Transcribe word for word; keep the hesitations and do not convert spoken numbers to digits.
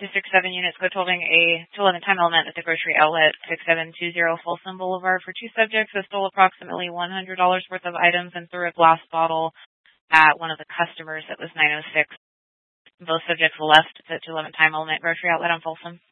District seven units code twelving a to eleven time element at the grocery outlet six seven two zero Folsom Boulevard for two subjects that stole approximately one hundred dollars worth of items and threw a glass bottle at one of the customers. That was nine oh six. Both subjects left the eleven time element grocery outlet on Folsom.